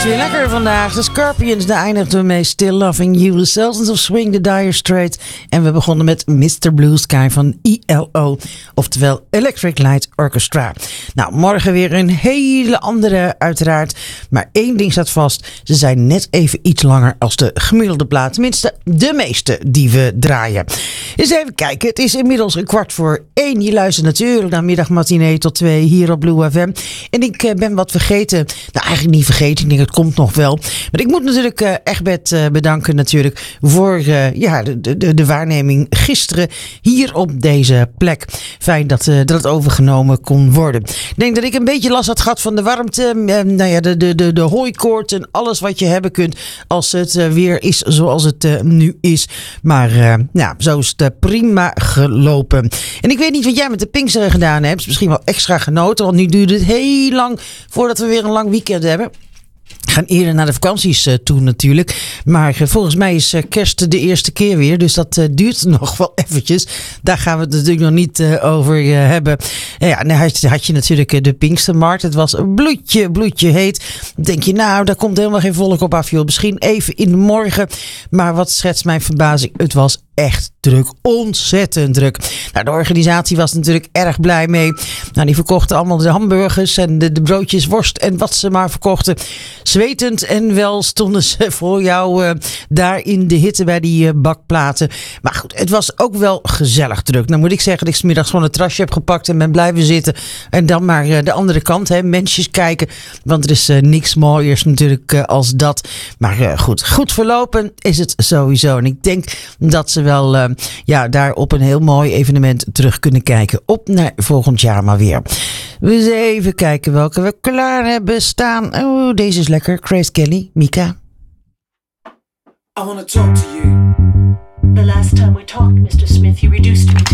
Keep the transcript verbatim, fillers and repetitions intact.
Weer lekker vandaag. De Scorpions, daar eindigden we mee. Still Loving You. The Sultans of Swing, The Dire Straits. En we begonnen met mister Blue Sky van I L O. Oftewel Electric Light Orchestra. Nou, morgen weer een hele andere uiteraard. Maar één ding staat vast. Ze zijn net even iets langer als de gemiddelde plaat. Tenminste, de meeste die we draaien. Eens even kijken. Het is inmiddels een kwart voor één. Je luistert natuurlijk naar middagmatinee tot twee hier op Blue F M. En ik uh, ben wat vergeten. Nou, eigenlijk niet vergeten. Ik denk het komt nog wel. Maar ik moet natuurlijk uh, Egbert uh, bedanken natuurlijk voor uh, ja, de, de, de waarneming gisteren hier op deze plek. Fijn dat, uh, dat het overgenomen kon worden. Ik denk dat ik een beetje last had gehad van de warmte. Uh, nou ja, de, de, de, de hooikoorts en alles wat je hebben kunt als het uh, weer is zoals het uh, nu is. Maar uh, nou, zo is het uh, prima gelopen. En ik weet niet wat jij met de Pinksteren gedaan hebt. Misschien wel extra genoten, want nu duurt het heel lang voordat we weer een lang weekend hebben. We gaan eerder naar de vakanties uh, toe natuurlijk. Maar uh, volgens mij is uh, kerst de eerste keer weer. Dus dat uh, duurt nog wel eventjes. Daar gaan we het natuurlijk nog niet uh, over uh, hebben. Uh, ja, dan had, had je natuurlijk uh, de Pinkstermarkt. Het was bloedje, bloedje heet. Dan denk je, nou, daar komt helemaal geen volk op af, joh. Misschien even in de morgen. Maar wat schetst mijn verbazing? Het was echt druk. Ontzettend druk. Nou, de organisatie was natuurlijk erg blij mee. Nou, die verkochten allemaal de hamburgers en de, de broodjes worst en wat ze maar verkochten. Zwetend en wel stonden ze voor jou uh, daar in de hitte bij die uh, bakplaten. Maar goed, het was ook wel gezellig druk. Nou moet ik zeggen dat ik 's middags gewoon een trasje heb gepakt en ben blijven zitten. En dan maar uh, de andere kant, hè, mensjes kijken. Want er is uh, niks mooiers natuurlijk uh, als dat. Maar uh, goed, goed verlopen is het sowieso. En ik denk dat ze wel uh, ja, daar op een heel mooi evenement terug kunnen kijken. Op naar volgend jaar maar weer. We eens even kijken welke we klaar hebben staan. Oh, deze is lekker. Grace Kelly, Mika. I wanna talk to you. The last time we talked, mister Smith, you reduced me to